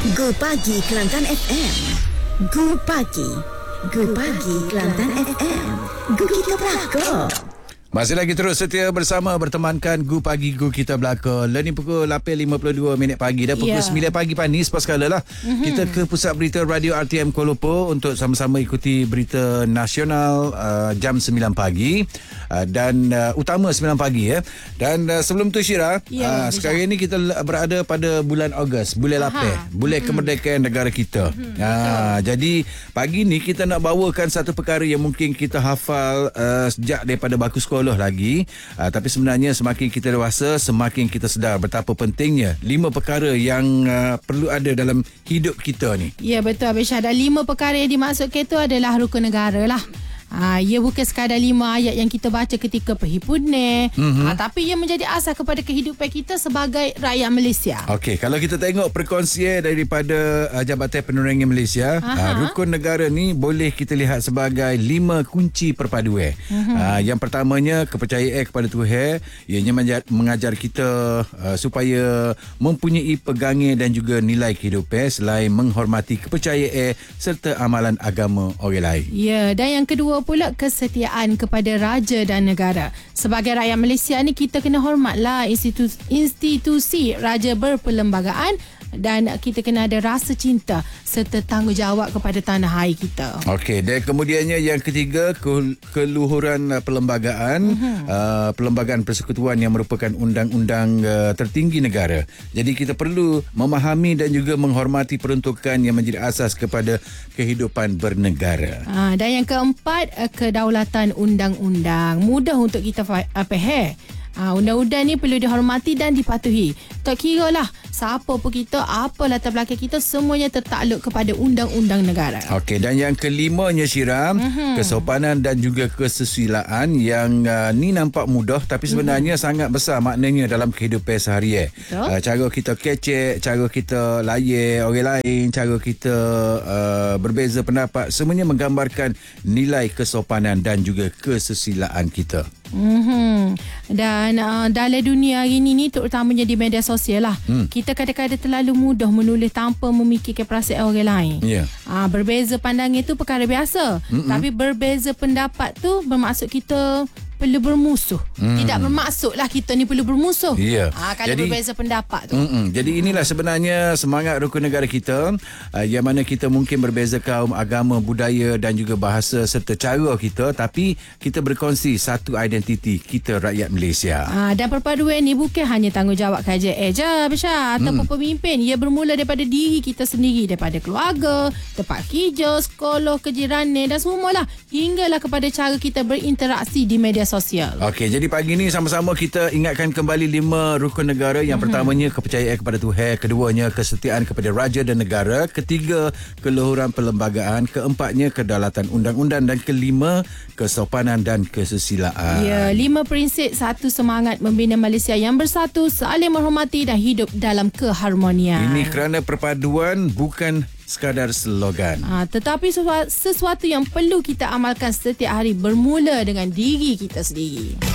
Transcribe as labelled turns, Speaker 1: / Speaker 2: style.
Speaker 1: Go Pagi Kelantan FM. Go Pagi. Go Pagi Kelantan FM. Go Kita Belakang.
Speaker 2: Masih lagi terus setia bersama bertemankan Gu Pagi Gu Kita Belakang. Ni pukul 8.52 pagi dah pukul 9 pagi panis pas kala lah. Kita ke pusat berita Radio RTM Kuala Lumpur untuk sama-sama ikuti berita nasional jam 9 pagi dan utama 9 pagi Dan sebelum tu Syira, sekarang ini kita berada pada bulan Ogos, bulan lapar, bulan kemerdekaan negara kita. Jadi pagi ni kita nak bawakan satu perkara yang mungkin kita hafal sejak daripada baku sekolah lagi, tapi sebenarnya semakin kita dewasa semakin kita sedar betapa pentingnya 5 perkara yang perlu ada dalam hidup kita ni.
Speaker 3: Ya, betul Abisha. Dan 5 perkara yang dimaksudkan itu adalah rukun negara lah. Ia bukan sekadar 5 ayat yang kita baca ketika perhimpunan, tapi ia menjadi asas kepada kehidupan kita sebagai rakyat Malaysia.
Speaker 2: Okey, kalau kita tengok perkongsian daripada Jabatan Penerangan Malaysia, rukun negara ni boleh kita lihat sebagai 5 kunci perpaduan. Yang pertamanya, kepercayaan kepada Tuhan. Ianya mengajar kita supaya mempunyai pegangan dan juga nilai kehidupan selain menghormati kepercayaan serta amalan agama orang lain.
Speaker 3: Ya, dan yang kedua pula kesetiaan kepada raja dan negara. Sebagai rakyat Malaysia ni kita kena hormatlah institusi raja berperlembagaan dan kita kena ada rasa cinta serta tanggungjawab kepada tanah air kita.
Speaker 2: Okey, dan kemudiannya yang ketiga, keluhuran perlembagaan, perlembagaan persekutuan yang merupakan undang-undang tertinggi negara. Jadi kita perlu memahami dan juga menghormati peruntukan yang menjadi asas kepada kehidupan bernegara.
Speaker 3: Dan yang keempat, kedaulatan undang-undang. Mudah untuk kita faham. Undang-undang ni perlu dihormati dan dipatuhi. Tak kira lah siapa pun kita, apa latar belakang kita, semuanya tertakluk kepada undang-undang negara.
Speaker 2: Okey, dan yang kelimanya Syira, kesopanan dan juga kesusilaan yang ni nampak mudah tapi sebenarnya sangat besar maknanya dalam kehidupan seharian. Cara kita kecek, cara kita layan orang lain, cara kita berbeza pendapat, semuanya menggambarkan nilai kesopanan dan juga kesusilaan kita.
Speaker 3: Dan dalam dunia hari ni terutamanya di media sosial lah, kita kadang-kadang terlalu mudah menulis tanpa memikirkan perasaan orang lain. Berbeza pandangan itu perkara biasa, tapi berbeza pendapat tu bermaksud kita perlu bermusuh. Tidak bermaksudlah kita ni perlu bermusuh. Kalau jadi, berbeza pendapat tu.
Speaker 2: Jadi inilah sebenarnya semangat rukun negara kita, yang mana kita mungkin berbeza kaum, agama, budaya dan juga bahasa serta cara kita, tapi kita berkongsi satu identiti kita rakyat Malaysia.
Speaker 3: Dan perpaduan ni bukan hanya tanggungjawab kerajaan je Abisha ataupun pemimpin. Ia bermula daripada diri kita sendiri, daripada keluarga, tempat kerja, sekolah, kejiranan dan semualah, hinggalah kepada cara kita berinteraksi di media sosial.
Speaker 2: Okey, jadi pagi ni sama-sama kita ingatkan kembali 5 rukun negara. Yang pertamanya, kepercayaan kepada Tuhan. Keduanya, kesetiaan kepada raja dan negara. Ketiga, keluhuran perlembagaan. Keempatnya, kedaulatan undang-undang. Dan kelima, kesopanan dan kesusilaan.
Speaker 3: Ya, 5 prinsip satu semangat membina Malaysia yang bersatu, saling menghormati dan hidup dalam keharmonian.
Speaker 2: Ini kerana perpaduan bukan sekadar slogan.
Speaker 3: Tetapi sesuatu yang perlu kita amalkan setiap hari, bermula dengan diri kita sendiri.